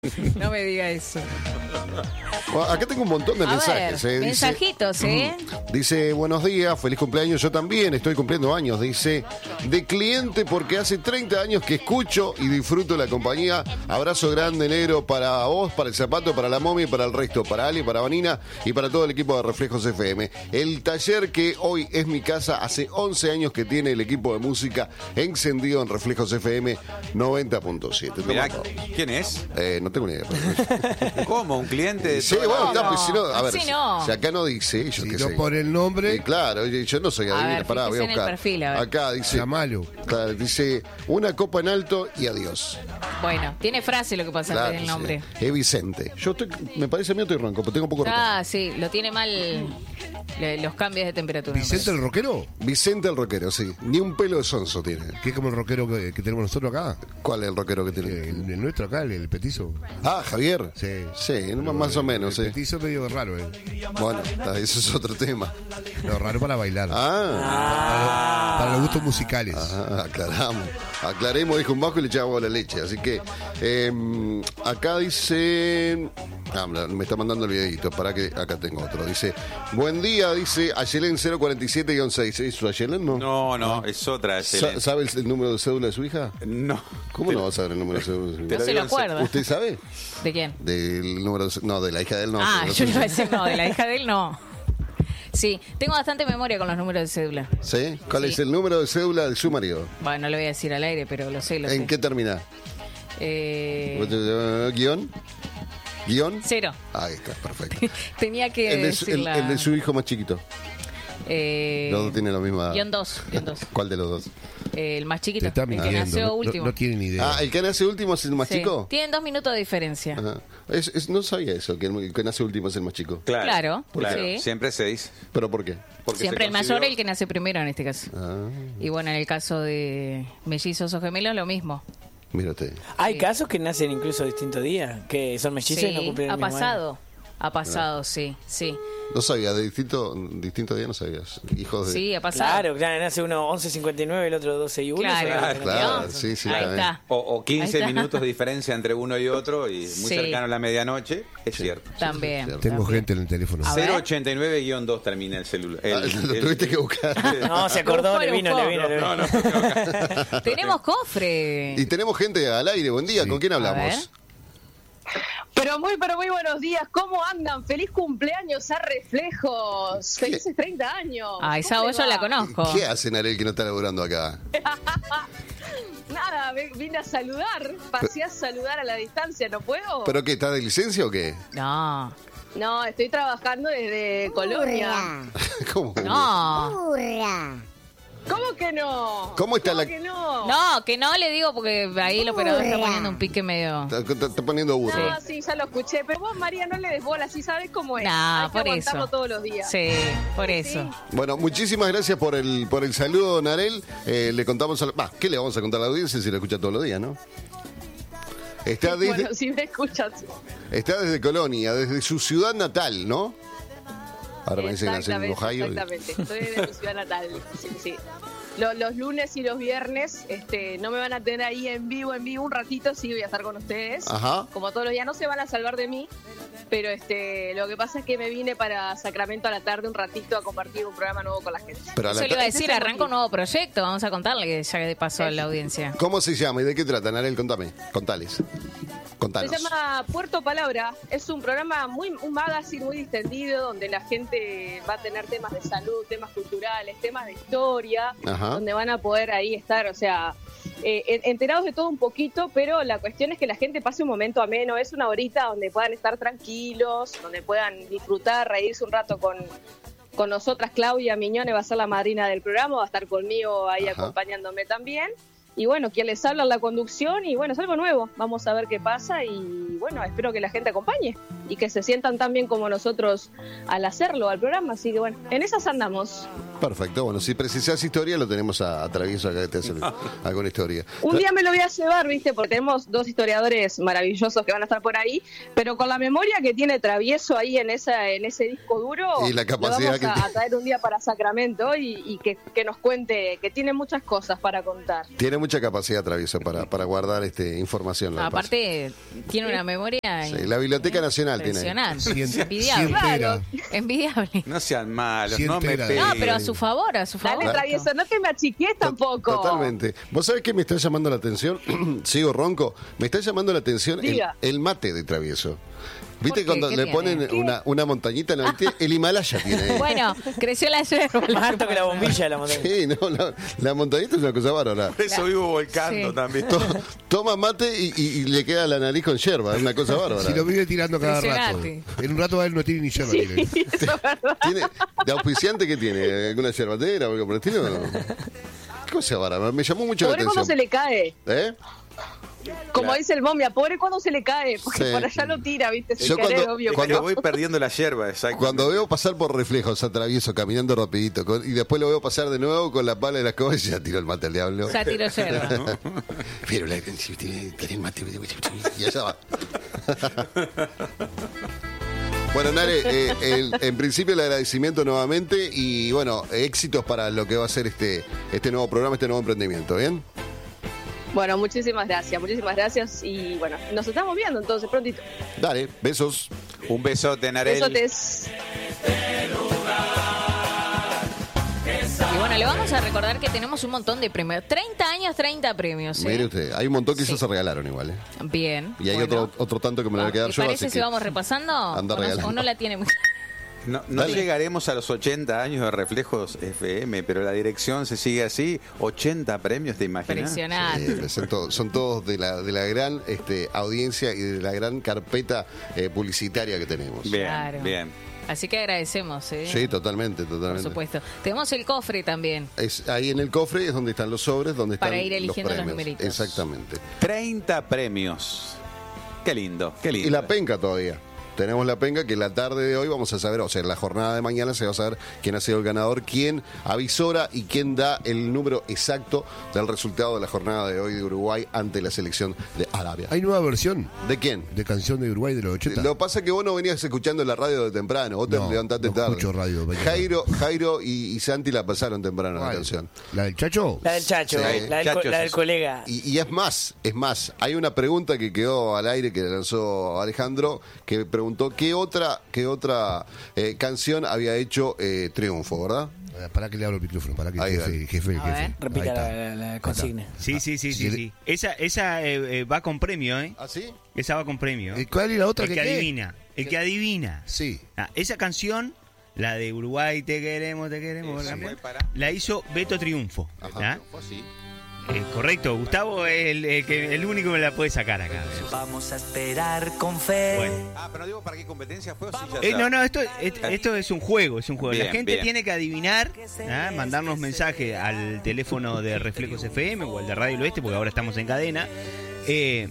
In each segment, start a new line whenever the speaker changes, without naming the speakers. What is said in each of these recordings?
No me diga eso.
Bueno, acá tengo un montón de mensajes.
Ver, mensajitos,
Dice, buenos días, feliz cumpleaños. Yo también estoy cumpliendo años. Dice, de cliente porque hace 30 años que escucho y disfruto la compañía. Abrazo grande, negro, para vos, para el zapato, para la momia y para el resto. Para Ali, para Vanina y para todo el equipo de Reflejos FM. El taller que hoy es mi casa, hace 11 años que tiene el equipo de música encendido en Reflejos FM 90.7.
Mirá, ¿quién es?
No tengo ni idea.
¿Cómo? ¿Un cliente? De
Sí, bueno, está, pues, si no, a ver,
Sí, no.
si acá no dice, yo
Si
qué
no
sé.
por el nombre,
Claro, yo no soy
A
adivina,
ver,
pará, voy a
fíjese en el
buscar.
perfil, a ver.
Acá dice,
llamalo.
claro, dice, una copa en alto y adiós.
Bueno, tiene frase lo que pasa
Claro,
en el nombre.
sí. Es Vicente. Yo estoy, me parece a mí estoy ronco, pero tengo poco ronco.
Ah, sí, lo tiene mal los cambios de temperatura.
¿Vicente el rockero?
Vicente el rockero, sí. Ni un pelo de sonso tiene.
Que es como el rockero que tenemos nosotros acá.
¿Cuál es el rockero que tiene?
El nuestro acá, el petizo.
Ah, Javier.
Sí.
Sí, más o menos,
El
sí.
petizo es medio raro,
Bueno, eso es otro tema.
No, raro para bailar. Para los gustos musicales.
Aclaremos, dijo un bajo y le echamos la leche. Así que acá dice, me está mandando el videito, para que acá tengo otro. Dice, buen día, dice Ayelen 047-6. ¿Es Ayelen, no?
No, es otra. Ayelen.
¿Sabe el número de cédula de su hija?
No.
¿Cómo no va a saber el número de cédula de su hija?
No se lo acuerda.
¿Usted sabe?
¿De quién?
Del número no, de la hija de él no.
Ah,
pero
yo le
no
iba a decir no, de la hija de él no. Sí, tengo bastante memoria con los números de cédula.
¿Sí? ¿Cuál
Sí.
es el número de cédula de su marido?
Bueno, no lo voy a decir al aire, pero lo sé, lo sé.
¿En qué termina? ¿Guión? ¿Guión?
0.
Ahí está, perfecto.
Tenía que
El
decirla.
de su hijo más chiquito. Los dos tienen la misma.
Guión 2.
¿Cuál de los dos?
El más chiquito,
Te está
el que
mintiendo.
nació último.
No tiene ni idea.
Ah, ¿el que nace último es el más
Sí.
chico?
Tienen 2 minutos de diferencia.
Ajá. No sabía eso, que el que nace último es el más chico.
Claro,
Claro.
sí.
Siempre 6.
¿Pero por qué?
Porque
Siempre
se
el mayor,
consideró-
el que nace primero en este caso.
Ah,
Y bueno, en el caso de mellizos o gemelos, lo mismo.
mírate.
Hay
Sí.
casos que nacen incluso distintos días, que son mellizos y no
Sí,
cumplen el
ha
mismo año.
pasado. Ha pasado, sí.
No sabía, de distinto día no sabías. Hijos de.
Sí, ha pasado.
Claro, nace uno 11:59, el otro 12:01.
Claro.
Claro,
¿No?
sí,
Ahí
también.
está.
O 15
Ahí está.
minutos de diferencia entre uno y otro y muy
Sí.
cercano a la medianoche. Es cierto.
También.
Cierto.
Tengo
también.
gente en el teléfono.
A ver.
089-2 termina el celular.
Lo tuviste que buscar.
No, se acordó,
Buscó,
le vino.
No.
Tenemos cofre.
Y tenemos gente al aire. Buen día,
Sí.
¿con quién
A ver.
hablamos?
Pero muy buenos días. ¿Cómo andan? Feliz cumpleaños a Reflejos. Felices 30 años.
Ah, esa
¿Cómo
voz
le
yo la
va?
conozco.
¿Qué hace Narel que no está laburando acá?
Nada, vine a saludar. Pasé a saludar a la distancia, ¿no puedo?
¿Pero qué, está de licencia o qué?
No,
No, estoy trabajando desde Colonia.
¿Cómo?
no.
¿Cómo que no?
¿Cómo está la-
que no?
No, que no le digo porque ahí el operador está poniendo un pique medio.
Está poniendo burro.
No, sí, ya lo escuché. Pero vos, María, no le des bola, sí sabes cómo es.
No,
Hay que
por
aguantarlo
eso.
todos los días.
Sí, por eso.
Bueno, muchísimas gracias por el saludo, Narel. Le contamos ¿qué le vamos a contar a la audiencia si la escucha todos los días, no? Está desde,
Bueno, si me escuchas.
está desde Colonia, desde su ciudad natal, ¿no? Ahora me dicen que nace en Ohio.
Exactamente, estoy de mi ciudad natal. Sí. Los lunes y los viernes no me van a tener ahí en vivo un ratito, sí voy a estar con ustedes.
Ajá.
Como todos los días, no se van a salvar de mí, pero lo que pasa es que me vine para Sacramento a la tarde un ratito a compartir un programa nuevo con la gente.
Pero a
Eso
la
le iba a
ta-
decir,
Ese es el
arranca un
motivo.
nuevo proyecto. Vamos a contarle que ya de paso a la audiencia.
¿Cómo se llama y de qué trata, Narel? Contame, contales. Contanos.
Se llama Puerto Palabra, es un programa un magazine muy distendido donde la gente va a tener temas de salud, temas culturales, temas de historia,
Ajá.
donde van a poder ahí estar, o sea, enterados de todo un poquito, pero la cuestión es que la gente pase un momento ameno, es una horita donde puedan estar tranquilos, donde puedan disfrutar, reírse un rato con nosotras. Claudia Miñone va a ser la madrina del programa, va a estar conmigo ahí
Ajá.
acompañándome también. Y bueno, quien les habla en la conducción y bueno, es algo nuevo. Vamos a ver qué pasa y bueno, espero que la gente acompañe y que se sientan tan bien como nosotros al hacerlo, al programa. Así que bueno, en esas andamos.
Perfecto, bueno, si precisás historia lo tenemos a Travieso acá que te hace alguna historia.
Un día me lo voy a llevar, ¿viste? Porque tenemos 2 historiadores maravillosos que van a estar por ahí, pero con la memoria que tiene Travieso ahí en ese disco duro,
Y la capacidad
lo vamos
que
a traer un día para Sacramento y que nos cuente, que tiene muchas cosas para contar.
Tiene mucha capacidad Travieso para guardar información. lo que pasa.
Aparte, tiene una memoria.
Sí, la Biblioteca Nacional tiene.
Impresionante.
Cien-
Envidiable.
cientera.
Envidiable.
No sean malos,
Cien
no me
teras.
peguen.
No, pero a su favor, a su favor.
Dale, Travieso, no te me achiques tampoco.
Totalmente. ¿Vos sabés qué me está llamando la atención? Sigo ronco. Me está llamando la atención
Diga.
el mate de Travieso. ¿Viste
¿Por qué?
cuando
¿Qué
le
tiene?
ponen una montañita? No, el Himalaya tiene.
Bueno, creció la yerba.
Más alto que la bombilla de la montaña.
Sí, no, la montañita es una cosa bárbara.
Por eso vivo volcando
Sí.
también.
Toma mate y le queda la nariz con yerba. Es una cosa bárbara.
Si lo vive tirando cada rato.
Impresionante.
En un rato él no tiene ni yerba. tiene.
¿Tiene, ¿De auspiciante qué tiene? ¿Alguna yerbatera o algo por el estilo? No. ¿Qué cosa bárbara? Me llamó mucho la
Pobre
atención.
cuando se le cae.
¿Eh?
Como
Claro.
dice el momia, pobre cuando se le cae. Porque
Sí.
por allá lo tira, ¿viste? Sin
Yo
querer,
cuando-
obvio.
Cuando
pero-
voy perdiendo la yerba, exacto.
Cuando veo pasar por reflejos a Travieso caminando rapidito y después lo veo pasar de nuevo con la pala de la escoba y ya tiro el mate al diablo.
Ya tiró yerba.
Pero tiene el mate y allá va. Bueno, Nare, en principio el agradecimiento nuevamente y bueno, éxitos para lo que va a ser este nuevo programa, este nuevo emprendimiento, ¿bien?
Bueno, muchísimas gracias. Y bueno, nos estamos viendo entonces prontito.
Dale, besos.
Un besote, Narel.
Besotes.
Y bueno, le vamos a recordar que tenemos un montón de premios. 30 años, 30 premios. ¿eh?
Mire usted, hay un montón que
Sí.
esos se regalaron igual, ¿eh?
Bien.
Y hay
bueno.
otro tanto que me lo voy a quedar
¿Le
yo,
parece
así
si
que
vamos repasando?
anda
¿O no,
regalando.
o no la tiene muy...
No
Dale.
llegaremos a los 80 años de Reflejos FM, pero la dirección se sigue así. 80 premios, ¿te imaginas?
Impresionante.
Son todos de la gran audiencia y de la gran carpeta publicitaria que tenemos.
Bien,
Claro.
bien.
Así que agradecemos, ¿eh?
Sí, totalmente,
Por
totalmente.
supuesto. Tenemos el cofre también.
Ahí en el cofre es donde están los sobres, donde
Para
están
ir eligiendo los
premios.
numeritos.
Exactamente.
30 premios. Qué lindo, qué lindo.
Y la penca todavía. Tenemos la penca que la tarde de hoy vamos a saber, o sea, en la jornada de mañana se va a saber quién ha sido el ganador, quién avisora y quién da el número exacto del resultado de la jornada de hoy de Uruguay ante la selección de Arabia.
Hay nueva versión
¿De quién?
de canción de Uruguay de los 80.
Lo que pasa es que vos no venías escuchando la radio de temprano, vos te
No,
levantaste
no
tarde.
escucho radio de mañana.
Jairo y Santi la pasaron temprano la
¿Cuál?
canción.
¿La del Chacho?
La del Chacho,
Sí.
la del colega.
Y es más, hay una pregunta que quedó al aire que lanzó Alejandro, que preguntó qué otra canción había hecho Triunfo, ¿verdad?
Para que le abro el micrófono, para que
Ahí,
el
dale.
jefe.
A ver.
Repita
Ahí está.
la consigna.
Sí.
Sí.
Esa va con premio, ¿eh?
¿Ah, sí?
Esa va con premio.
¿Cuál es la otra
El que
qué?
adivina. El que adivina.
Sí.
Esa canción, la de Uruguay, te queremos,
fue para-
la hizo Beto Triunfo. ¿ah?
Sí.
Correcto, Gustavo es el único que me la puede sacar acá.
Vamos a esperar con fe.
Bueno.
Pero digo, ¿para qué competencia fue o si ya
No, esto es un juego,
Bien,
la gente
bien.
tiene que adivinar, mandarnos mensajes al teléfono de Reflejos FM o al de Radio del Oeste, porque ahora estamos en cadena.
¿Qué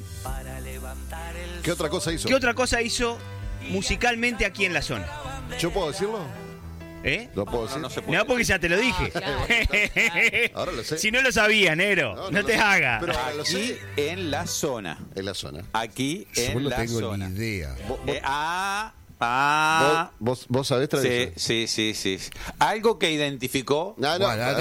otra cosa hizo?
¿Qué otra cosa hizo musicalmente aquí en la zona?
¿Yo puedo decirlo? ¿Lo puedo decir?
No se puede.
No, porque ya te lo dije.
Ahora lo sé.
Si no lo sabías, negro, no
lo
te
sé.
hagas.
Pero ahora lo
Aquí
sé.
en la zona.
En la zona.
Aquí
Yo
en
no
la
tengo
zona.
ni idea.
¿Vos sabés tradición?
Sí. Algo que identificó.
No.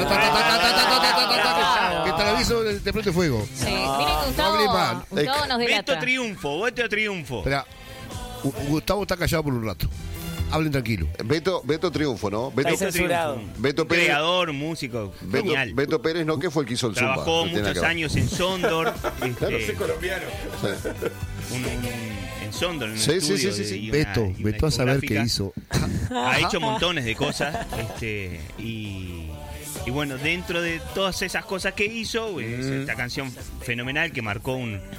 Que te aviso de pronto fuego.
Sí. Miren que
hable mal.
Gustavo nos delata.
Beto Triunfo.
Espera, Gustavo está callado por un rato. Hablen tranquilo.
Beto Triunfo, ¿no?
Está censurado.
Beto Pérez.
Creador, músico, genial.
Beto Pérez, ¿no? ¿Qué fue el que hizo el Zumba?
Trabajó
No tiene
muchos
que ver.
años en Sondor.
colombiano.
En Sondor, en un
Sí,
estudio
sí.
y una-
Beto
y una
a saber qué
discográfica.
hizo.
Ha hecho montones de cosas. Y bueno, dentro de todas esas cosas que hizo, esta canción fenomenal que marcó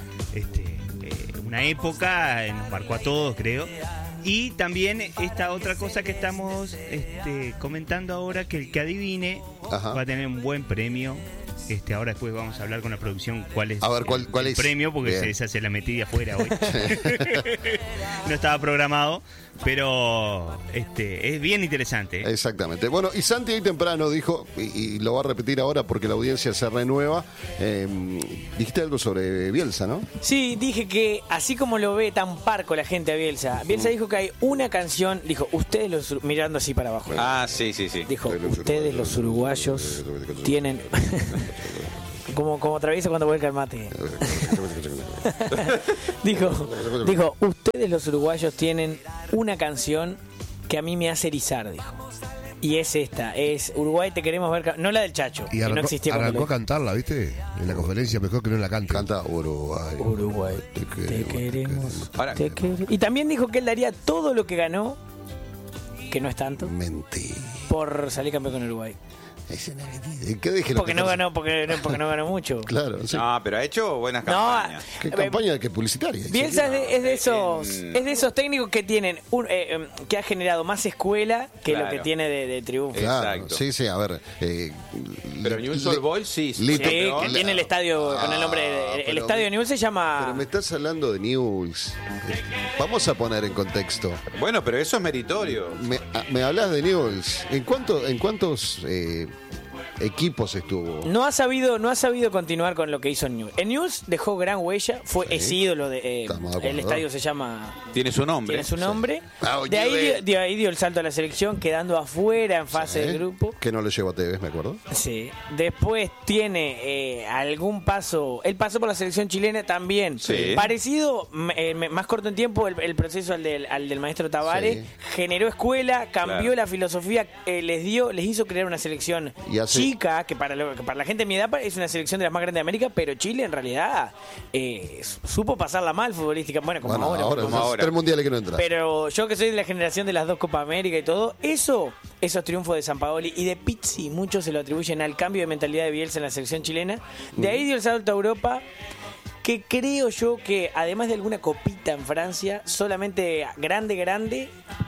una época, nos marcó a todos, creo. Y también esta otra cosa que estamos comentando ahora, que el que adivine
Ajá.
va a tener un buen premio. Ahora después vamos a hablar con la producción cuál es
A ver, ¿cuál
el
es?
premio, porque
Bien.
esa se la metí de afuera hoy. No estaba programado, pero es bien interesante.
Exactamente. Bueno, y Santi hoy temprano dijo, y lo va a repetir ahora porque la audiencia se renueva, dijiste algo sobre Bielsa, ¿no?
Sí, dije que así como lo ve tan parco la gente a Bielsa, Bielsa dijo que hay una canción, dijo, ustedes mirando así para abajo.
Sí.
Dijo, ustedes los uruguayos tienen... como Travieso cuando vuelca el mate. dijo, ustedes los uruguayos tienen una canción que a mí me hace erizar, dijo. Y es esta, es Uruguay te queremos ver, no la del Chacho,
Y
que
arrancó,
no existía
arrancó a cantarla, ¿viste? En la conferencia, mejor que no la cante.
Canta Uruguay.
Uruguay, te queremos.
Ahora,
Y también dijo que él daría todo lo que ganó, que no es tanto,
Mentira.
por salir campeón con Uruguay.
¿Qué dije
Porque no ganó mucho.
Claro, sí.
no, pero ha hecho buenas campañas.
¿Qué campaña que publicitaria?
Bielsa es de esos técnicos que tienen que ha generado más escuela que
Claro.
lo que tiene de triunfo.
Claro,
Exacto.
sí, a ver.
Pero Newell's Old Boys sí.
Sí, que tiene el estadio con el nombre. El estadio de Newell's se llama.
Pero me estás hablando de Newell's. Vamos a poner en contexto.
Bueno, pero eso es meritorio.
Me hablas de Newell's. ¿En cuántos equipos estuvo?
No ha sabido continuar con lo que hizo en Newell's. En Newell's dejó gran huella, es ídolo de
Estamos de acuerdo.
el estadio se llama
Tiene su nombre.
Ah,
De ahí dio el salto a la selección, quedando afuera en fase de grupo.
Que no lo llevó a Tevez, me acuerdo.
Sí. Después tiene algún paso. Él pasó por la selección chilena también.
Sí.
Parecido, más corto en tiempo, el proceso al del maestro Tavares.
Sí.
Generó escuela, cambió
Claro.
la filosofía, les hizo crear una selección
Y hace-
chica, que para la gente de mi edad es una selección de las más grandes de América, pero Chile en realidad supo pasarla mal futbolística. Bueno, como ahora.
como ahora.
3 mundiales que no entra.
Pero yo que soy de la generación de las 2 Copa América y todo, esos triunfos de Sampaoli y de Pizzi, muchos se lo atribuyen al cambio de mentalidad de Bielsa en la selección chilena. De ahí dio el salto a Europa, que creo yo que además de alguna copita en Francia, solamente grande,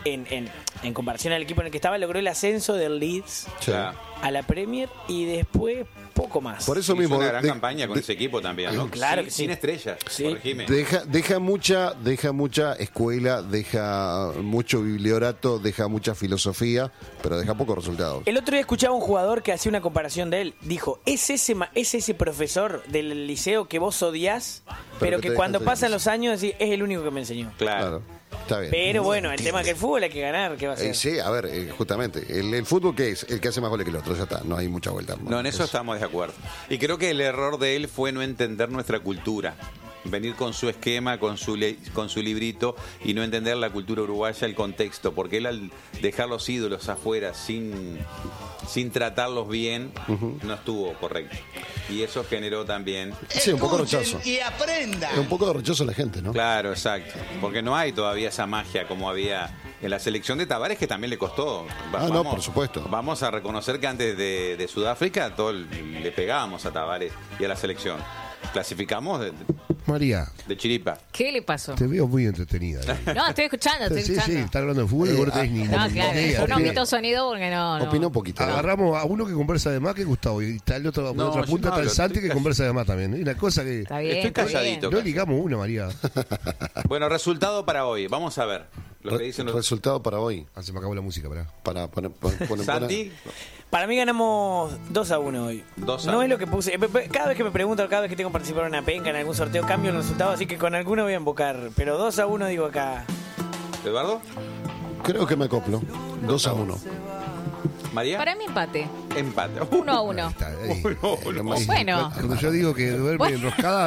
en comparación al equipo en el que estaba, logró el ascenso del Leeds
Sí.
a la Premier y después poco más.
Por eso
Hizo
mismo.
una gran
de-
campaña con
de-
ese equipo también, ¿no?
Claro que sí.
Sin estrellas,
Sí.
corregime.
Deja mucha escuela, deja mucho bibliorato, deja mucha filosofía, pero deja pocos resultados.
El otro día escuchaba a un jugador que hacía una comparación de él. Dijo, es ese profesor del liceo que vos odiás, pero
que
que
te
cuando
deja
pasan
enseñar.
los años decís, es el único que me enseñó.
Claro.
Está bien.
Pero bueno, el tema es que el fútbol hay que ganar, ¿qué va a ser?
Sí, a ver, justamente. El fútbol, ¿qué es? El que hace más goles que el otro, ya está. No hay mucha vuelta.
No, en eso
Es-
estamos de acuerdo. Y creo que el error de él fue no entender nuestra cultura. Venir con su esquema, con su librito y no entender la cultura uruguaya, el contexto. Porque él al dejar los ídolos afuera sin tratarlos bien, no estuvo correcto. Y eso generó también...
Sí, un poco rechazo.
Y aprenda.
Un poco de rechazo a la gente, ¿no?
Claro, exacto. Porque no hay todavía esa magia como había en la selección de Tavares, que también le costó.
No, por supuesto.
Vamos a reconocer que antes de Sudáfrica todo le pegábamos a Tavares y a la selección. Clasificamos
María,
de chiripa.
¿Qué le pasó?
te veo muy entretenida.
No, estoy escuchando,
Sí, está hablando de fútbol y vos no tenés ni
No,
ni
claro,
idea.
yo no
Opina-
omito sonido porque no.
Opina un poquito. ¿no?
Agarramos a uno que conversa de más que Gustavo y está el otro, por
No,
otra
yo
punta
no
está el
hablo,
Santi
estoy
que conversa de más también. Y una cosa que
Está bien.
Estoy
está bien.
calladito.
no ligamos una, María.
Bueno, resultado para hoy. Vamos a ver lo que dicen los...
Resultado para hoy.
Ah, se me acabó la música, pará.
Para poner.
Santi,
Para mí ganamos 2-1 hoy.
2-1.
No es lo que puse. Cada vez que me preguntan, cada vez que tengo que participar en una penca, en algún sorteo, cambio el resultado, así que con alguno voy a invocar. Pero 2-1 digo acá.
Eduardo,
Creo que me acoplo. 2-1.
María,
Para mí empate.
empate.
1-1.
Está ahí.
Bueno.
Cuando yo digo que duerme enroscada,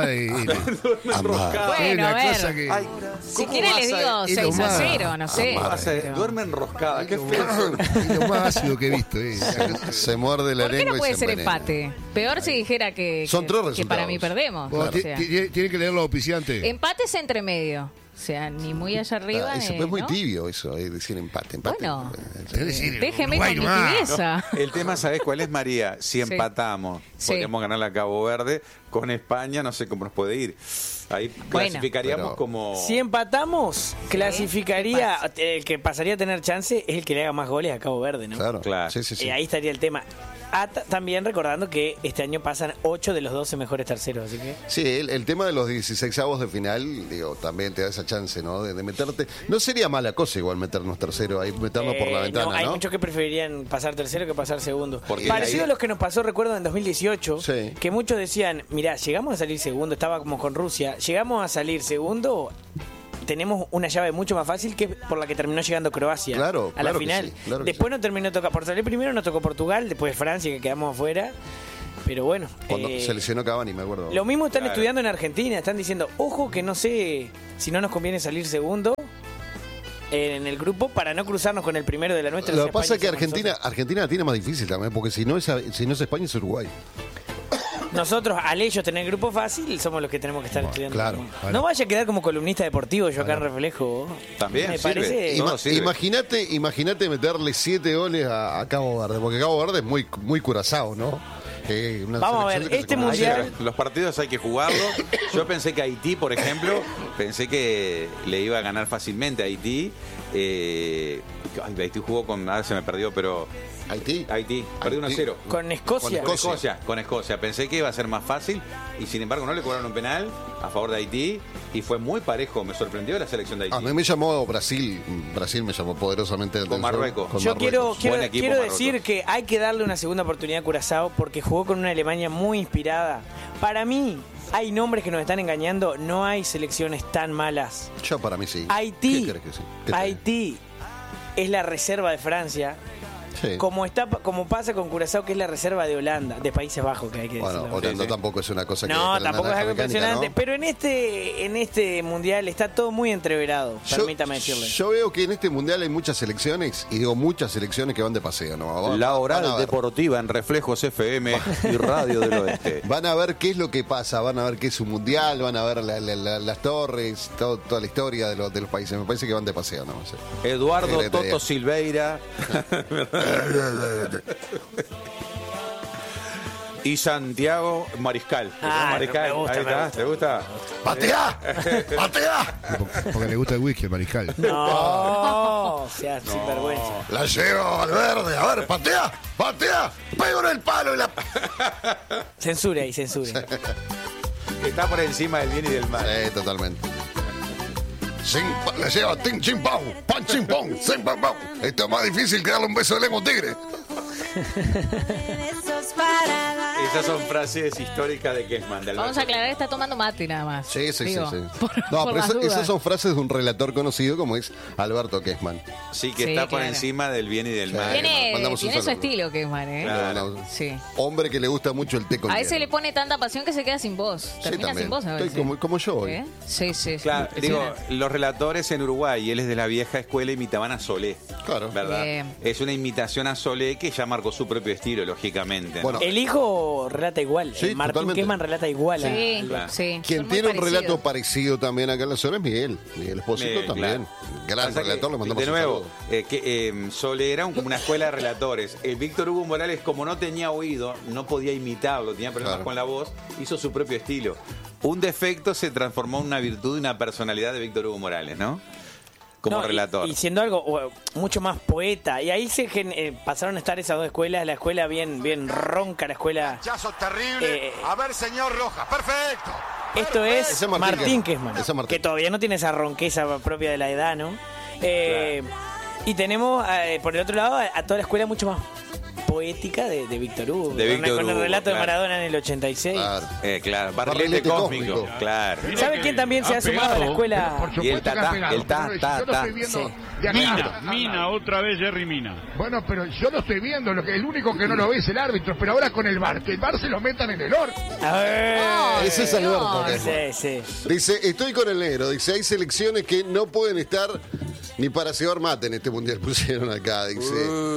Amar.
es
Bueno, a
una
ver.
cosa que.
Ay,
Si
¿cómo
quiere
vas
les
a-
digo
es lo
6-0, no sé.
duerme enroscada, qué feo.
Es lo más ácido que he visto.
Se muerde la
¿Por qué
lengua
no
y
puede
se
ser
envenena.
empate? Peor si dijera que
Son tres
que para
resultados.
mí perdemos.
Bueno,
O sea,
tiene que leer los auspiciantes.
empates entre medio. O sea, ni muy allá arriba.
Eso
ni,
es muy
¿no?
tibio, eso, decir empate.
Bueno.
Tenés que decir,
Déjeme
Uruguay
con mi
nomás.
tibieza.
El tema, ¿sabés cuál es, María? Si empatamos,
Sí.
podemos ganar a Cabo Verde con España, no sé cómo nos puede ir. Ahí clasificaríamos
pero-
como...
Si empatamos, clasificaría. El que pasaría a tener chance es el que le haga más goles a Cabo Verde, ¿no?
Claro,
Claro.
Sí, sí, sí.
Y ahí estaría el tema. También recordando que este año pasan 8 de los 12 mejores terceros, así que...
Sí, el tema de los 16avos de final, digo, también te da esa chance, ¿no? De meterte. No sería mala cosa igual meternos tercero, ahí meternos por la ventana, ¿no?
Hay muchos que preferirían pasar tercero que pasar segundo.
Porque
Parecido
ahí-
a los que nos pasó, recuerdo, en 2018,
Sí.
que muchos decían, mirá, llegamos a salir segundo, estaba como con Rusia, llegamos a salir segundo, tenemos una llave mucho más fácil que por la que terminó llegando Croacia
Claro,
a la
claro que
final.
sí, claro que
Después
sí.
nos terminó por salir primero nos tocó Portugal, después Francia, que quedamos afuera. Pero bueno.
Cuando se lesionó Cavani, me acuerdo.
Lo mismo están estudiando en Argentina. Están diciendo, ojo que no sé si no nos conviene salir segundo en el grupo para no cruzarnos con el primero de la nuestra.
Lo que pasa es que Argentina la tiene más difícil también, porque si no es España, es Uruguay.
Nosotros, al ellos tener el grupo fácil, somos los que tenemos que estar estudiando.
Claro.
No vaya a quedar como columnista deportivo yo acá en Reflejo.
También
me
sirve.
parece.
Imagínate meterle 7 goles a Cabo Verde, porque Cabo Verde es muy, muy Curazao, ¿no?
Vamos a ver, este mundial.
Los partidos hay que jugarlos. Yo pensé que Haití, por ejemplo, pensé que le iba a ganar fácilmente a Haití. Haití jugó con. Ahora se me perdió, pero. Haití, perdió 1-0.
Con Escocia.
Con Escocia. Pensé que iba a ser más fácil y sin embargo no le cobraron un penal a favor de Haití y fue muy parejo. Me sorprendió la selección de Haití.
A mí me llamó Brasil me llamó poderosamente la
con
atención.
Marruecos.
Yo quiero decir que hay que darle una segunda oportunidad a Curazao porque jugó con una Alemania muy inspirada. Para mí, hay nombres que nos están engañando, no hay selecciones tan malas.
Yo para mí sí.
Haití,
¿Qué crees que sí?
Haití es la reserva de Francia.
Sí.
Como pasa con Curazao, que es la reserva de Holanda, de Países Bajos, que hay que decirlo.
Bueno, Holanda tampoco es una cosa que...
No, tampoco es algo impresionante,
¿no?
pero en este mundial está todo muy entreverado, permítame decirle.
Yo veo que en este mundial hay muchas selecciones, y digo muchas selecciones que van de paseo, ¿no?
La oral deportiva en Reflejos FM y Radio del Oeste.
Van a ver qué es lo que pasa, van a ver qué es un mundial, van a ver las torres, toda la historia de los países. Me parece que van de paseo, ¿no? Sí.
Eduardo Toto Silveira. Y Santiago Mariscal.
Mariscal.
Ahí está, ¿te gusta?
¡Pateá! ¡Pateá!
Porque le gusta el whisky, el Mariscal.
No, sea sinvergüenza.
La llevo al verde, a ver, patea, pego en el palo y la...
Censura ahí, censura.
Está por encima del bien y del mal.
Sí, totalmente. Le lleva ting ching pong, pan ching pong, sin pong pong. Esto es más difícil que darle un beso de lengua a un tigre.
Esas son frases históricas de Kessman.
Vamos a aclarar, está tomando mate nada más.
Sí.
Digo,
No, pero esas son frases de un relator conocido como es Alberto Kessman.
Sí, que está por encima del bien y del mal.
Tiene su estilo Kessman, ¿eh?
Claro.
Sí.
Hombre que le gusta mucho el té con
A
hielo.
ese le pone tanta pasión que se queda sin voz. Termina sin voz a veces.
Estoy como yo hoy.
Sí.
Claro, digo, los relatores en Uruguay, él es de la vieja escuela, imitaban a Solé.
Claro.
¿Verdad? Es una imitación a Solé que ya marcó su propio estilo, lógicamente.
Bueno,
el hijo relata igual.
Sí,
Martín
totalmente.
Tiempo relata igual.
Sí,
Claro.
sí.
Quien tiene un relato parecido también acá en la zona es Miguel Espósito también. Gran
Pasa
relator, le mandamos
de nuevo, Solé era como una escuela de relatores. El Víctor Hugo Morales, como no tenía oído, no podía imitarlo, tenía problemas con la voz, hizo su propio estilo. Un defecto se transformó en una virtud y una personalidad de Víctor Hugo Morales, ¿no? Como relator.
Y siendo algo mucho más poeta. Y ahí pasaron a estar esas dos escuelas. La escuela bien ronca, la escuela...
Rechazo terrible. A ver, señor Rojas. Perfecto.
Esto es Martín Kessman. Que todavía no tiene esa ronqueza propia de la edad, ¿no? Y tenemos, por el otro lado, a toda la escuela mucho más poética de Víctor Hugo. Con el relato de Maradona en el 86.
Claro, barrilete cósmico. Claro.
¿Sabe quién también se ha sumado a la escuela?
Y el ta.
Mina, otra vez Jerry Mina. Bueno, pero yo lo estoy viendo, el único que no lo ve es el árbitro, pero ahora con el VAR, que el VAR se lo metan en el orto.
Ese es Alberto.
Sí.
Dice, estoy con el negro, dice, hay selecciones que no pueden estar ni para cebar mate en este mundial, pusieron acá, dice.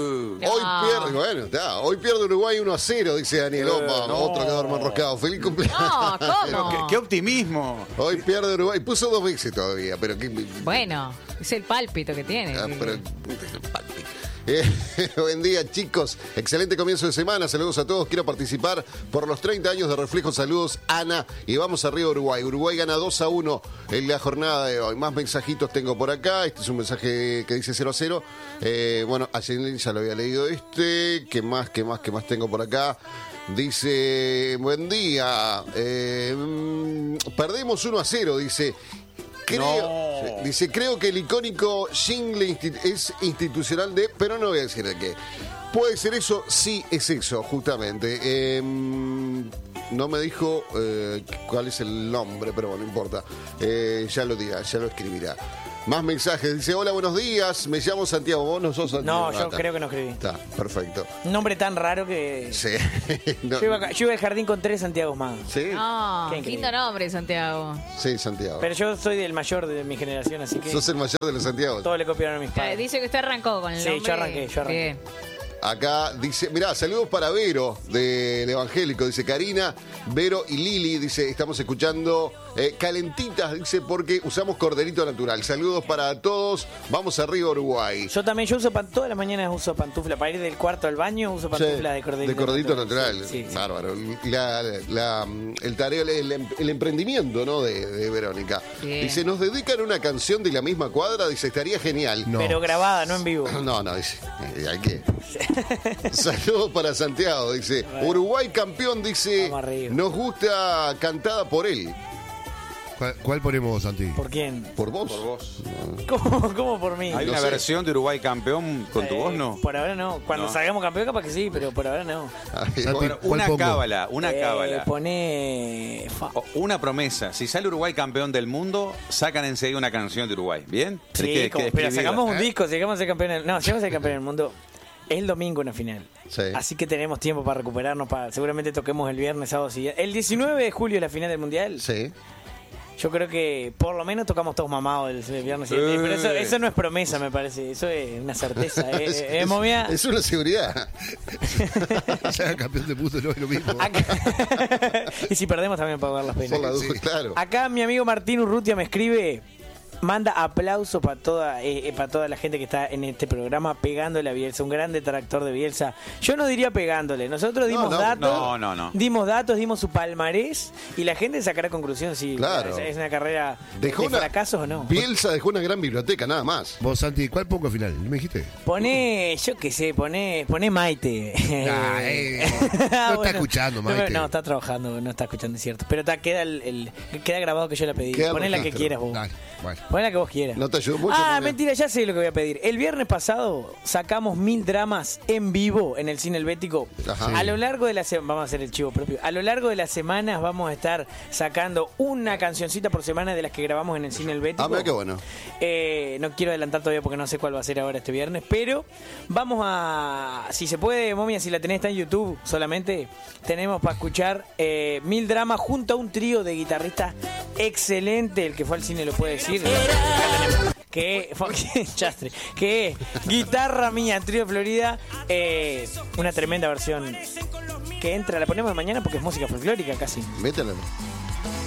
Hoy pierde Uruguay 1-0, dice Daniel Opa, otro que duerme enroscado. Feliz cumpleaños.
No, ¿cómo?
¿Qué optimismo?
Hoy pierde Uruguay, puso 2 veces todavía, pero
bueno, es el pálpito que tiene.
Buen día, chicos. Excelente comienzo de semana. Saludos a todos. Quiero participar por los 30 años de Reflejo. Saludos, Ana. Y vamos arriba, Uruguay. Uruguay gana 2-1 en la jornada de hoy. Más mensajitos tengo por acá. Este es un mensaje que dice 0-0. Bueno, ayer ya lo había leído este. ¿Qué más tengo por acá? Dice, buen día. Perdemos 1-0, dice. Creo que el icónico jingle es institucional pero no voy a decir de qué. ¿Puede ser eso? Sí, es eso, justamente. No me dijo cuál es el nombre, pero bueno, no importa. Ya lo dirá, ya lo escribirá. Más mensajes. Dice, hola, buenos días. Me llamo Santiago. ¿Vos no sos Santiago?
No, yo creo que no escribí.
Está, perfecto.
Un nombre tan raro que...
Sí. No.
Yo iba al jardín con 3 Santiagos más.
Sí.
No,
Qué increíble.
lindo nombre, Santiago.
Sí, Santiago.
Pero yo soy el mayor de mi generación, así que...
Sos el mayor de los Santiagos.
Todo le copiaron a mis padres.
Dice que usted arrancó con el
Sí,
nombre.
yo arranqué.
Bien.
Acá dice, mirá, saludos para Vero del Evangélico, dice Karina, Vero y Lili, dice, estamos escuchando calentitas, dice, porque usamos corderito natural. Saludos para todos, vamos arriba Uruguay.
Yo también, todas las mañanas uso pantufla, para ir del cuarto al baño uso pantufla de corderito.
De corderito natural,
Sí.
bárbaro. El tarea, el emprendimiento, ¿no? De Verónica.
Bien.
Dice, nos dedican una canción de la misma cuadra, dice, estaría genial.
No.
Pero grabada, no en vivo.
No, dice, hay que... Saludos para Santiago, dice. Uruguay campeón, dice.
Vamos arriba.
Nos gusta cantada por él.
¿Cuál ponemos, Santi?
¿Por quién?
¿Por vos?
Por vos.
¿Cómo por mí?
¿Hay
No
una
sé.
versión de Uruguay campeón con tu voz, no?
Por ahora no. Cuando
No.
salgamos campeón capaz que sí, pero por ahora no.
Ay,
Santi,
bueno,
¿cuál
Una
pongo?
cábala,
Pone...
Una promesa. Si sale Uruguay campeón del mundo, sacan enseguida una canción de Uruguay. ¿Bien?
Sí,
Tenés que
pero
escribirla.
sacamos un disco, si llegamos a ser campeón. No, si llegamos a ser campeón del mundo. Es el domingo una final.
Sí.
Así que tenemos tiempo para recuperarnos. Seguramente toquemos el viernes, sábado siguiente. El 19 de julio es la final del mundial.
Sí.
Yo creo que por lo menos tocamos todos mamados el viernes siguiente. Pero eso no es promesa, me parece. Eso es una certeza. Momia.
Es una seguridad.
Sea campeón de mundo no es lo mismo.
Y si perdemos también pagar las penas.
Por la duda, claro.
Acá mi amigo Martín Urrutia me escribe, manda aplauso para toda la gente que está en este programa pegándole a Bielsa, un gran detractor de Bielsa. Yo no diría pegándole, nosotros dimos datos, dimos datos, dimos su palmarés y la gente sacará conclusión si
Claro.
es una carrera de fracasos o no.
Bielsa dejó una gran biblioteca, nada más.
Vos, Santi, ¿cuál pongo al final? ¿Me dijiste?
Poné, yo qué sé, poné Maite.
No está escuchando, Maite.
No, está trabajando, no está escuchando, es cierto. Pero queda grabado que yo la pedí.
Queda
Poné la que
registro.
quieras vos.
Dale, bueno.
Poné la que vos quieras.
No te ayudó mucho.
Ah,
Manuel.
mentira, ya sé lo que voy a pedir. El viernes pasado sacamos 1000 dramas en vivo en el Cine Helvético.
Ajá.
A lo largo de la semana, vamos a hacer el chivo propio. A lo largo de las semanas vamos a estar sacando una cancioncita por semana de las que grabamos en el Cine Helvético.
Ah, mira qué bueno.
No quiero adelantar todavía porque no sé cuál va a ser ahora este viernes, pero vamos a, si se puede, Momia, si la tenés está en YouTube solamente, tenemos para escuchar 1000 dramas junto a un trío de guitarristas excelente, el que fue al cine lo puede decir, que Chastre, que Guitarra Mía, Trío Florida, una tremenda versión que entra, la ponemos de mañana porque es música folclórica casi.
Métela.